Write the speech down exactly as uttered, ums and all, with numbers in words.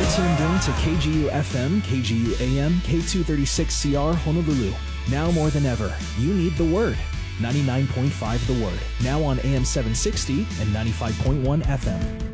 tuned in to K G U F M, K G U A M, K two thirty-six C R Honolulu. Now more than ever, you need the Word. ninety-nine point five The Word. Now on A M seven sixty and ninety-five point one F M.